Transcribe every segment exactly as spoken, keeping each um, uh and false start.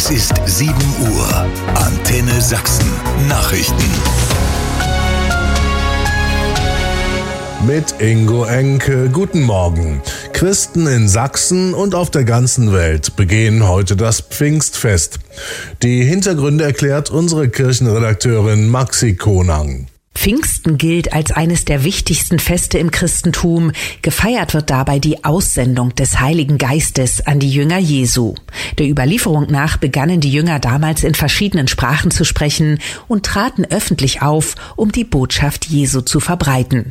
Es ist sieben Uhr. Antenne Sachsen. Nachrichten. Mit Ingo Enke. Guten Morgen. Christen in Sachsen und auf der ganzen Welt begehen heute das Pfingstfest. Die Hintergründe erklärt unsere Kirchenredakteurin Maxi Konang. Pfingsten gilt als eines der wichtigsten Feste im Christentum. Gefeiert wird dabei die Aussendung des Heiligen Geistes an die Jünger Jesu. Der Überlieferung nach begannen die Jünger damals in verschiedenen Sprachen zu sprechen und traten öffentlich auf, um die Botschaft Jesu zu verbreiten.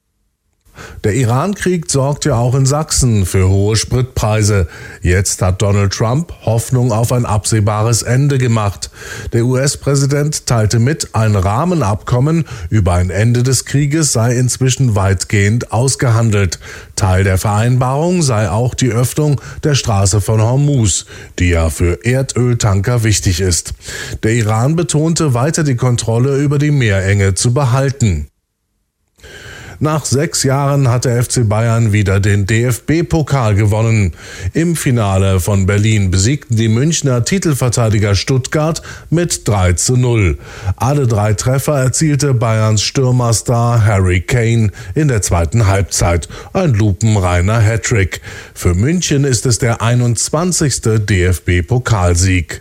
Der Iran-Krieg sorgt ja auch in Sachsen für hohe Spritpreise. Jetzt hat Donald Trump Hoffnung auf ein absehbares Ende gemacht. Der U S-Präsident teilte mit, ein Rahmenabkommen über ein Ende des Krieges sei inzwischen weitgehend ausgehandelt. Teil der Vereinbarung sei auch die Öffnung der Straße von Hormuz, die ja für Erdöltanker wichtig ist. Der Iran betonte weiter, die Kontrolle über die Meerenge zu behalten. Nach sechs Jahren hat der F C Bayern wieder den D F B-Pokal gewonnen. Im Finale von Berlin besiegten die Münchner Titelverteidiger Stuttgart mit drei zu null. Alle drei Treffer erzielte Bayerns Stürmerstar Harry Kane in der zweiten Halbzeit. Ein lupenreiner Hattrick. Für München ist es der einundzwanzigste D F B-Pokalsieg.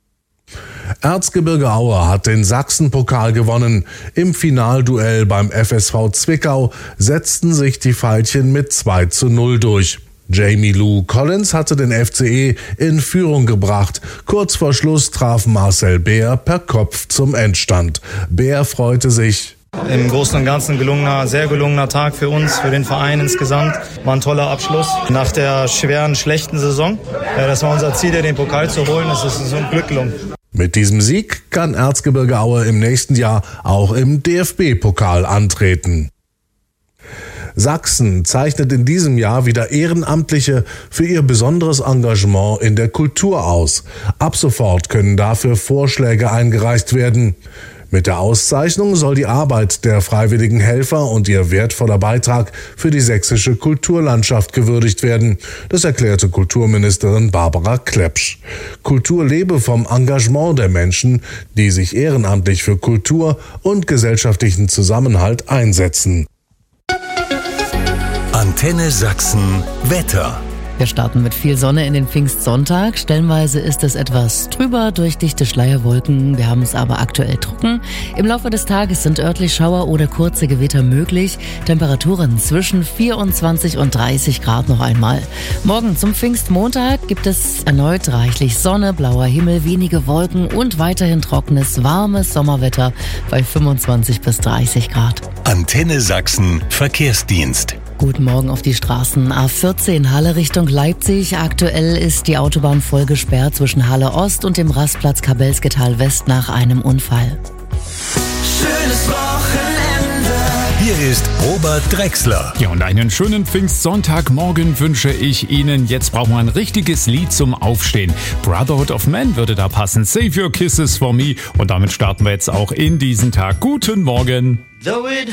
Erzgebirge Aue hat den Sachsen-Pokal gewonnen. Im Finalduell beim F S V Zwickau setzten sich die Veilchen mit zwei zu null durch. Jamie Lou Collins hatte den F C E in Führung gebracht. Kurz vor Schluss traf Marcel Beer per Kopf zum Endstand. Beer freute sich. Im Großen und Ganzen gelungener, sehr gelungener Tag für uns, für den Verein insgesamt. War ein toller Abschluss nach der schweren, schlechten Saison. Das war unser Ziel, den Pokal zu holen. Es ist uns ein Glück gelungen. Mit diesem Sieg kann Erzgebirge Aue im nächsten Jahr auch im D F B-Pokal antreten. Sachsen zeichnet in diesem Jahr wieder Ehrenamtliche für ihr besonderes Engagement in der Kultur aus. Ab sofort können dafür Vorschläge eingereicht werden. Mit der Auszeichnung soll die Arbeit der freiwilligen Helfer und ihr wertvoller Beitrag für die sächsische Kulturlandschaft gewürdigt werden. Das erklärte Kulturministerin Barbara Klepsch. Kultur lebe vom Engagement der Menschen, die sich ehrenamtlich für Kultur und gesellschaftlichen Zusammenhalt einsetzen. Antenne Sachsen Wetter. Wir starten mit viel Sonne in den Pfingstsonntag. Stellenweise ist es etwas trüber durch dichte Schleierwolken. Wir haben es aber aktuell trocken. Im Laufe des Tages sind örtlich Schauer oder kurze Gewitter möglich. Temperaturen zwischen vierundzwanzig und dreißig Grad noch einmal. Morgen zum Pfingstmontag gibt es erneut reichlich Sonne, blauer Himmel, wenige Wolken und weiterhin trockenes, warmes Sommerwetter bei fünfundzwanzig bis dreißig Grad. Antenne Sachsen Verkehrsdienst. Guten Morgen auf die Straßen. A vierzehn Halle Richtung Leipzig. Aktuell ist die Autobahn voll gesperrt zwischen Halle Ost und dem Rastplatz Kabelsketal West nach einem Unfall. Schönes Wochenende. Hier ist Robert Drechsler. Ja, und einen schönen Pfingstsonntagmorgen wünsche ich Ihnen. Jetzt brauchen wir ein richtiges Lied zum Aufstehen. Brotherhood of Man würde da passen. Save Your Kisses for Me. Und damit starten wir jetzt auch in diesen Tag. Guten Morgen.